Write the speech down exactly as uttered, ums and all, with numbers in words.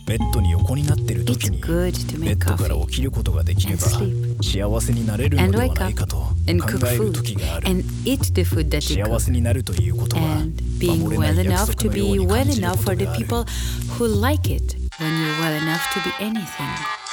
ベッドに横になっている時 It's に good to ベッ make ドから coffee 起きることができれ and ば sleep 幸せになれるの and では wake ない up かと and 考 cook える food 時がある。 and eat the food that you 幸 cook せになるということは and being 守れな well い約 enough 束 to のよう be に well 感じる enough こ for と the がある。 people who like it when you're well enough to be anything.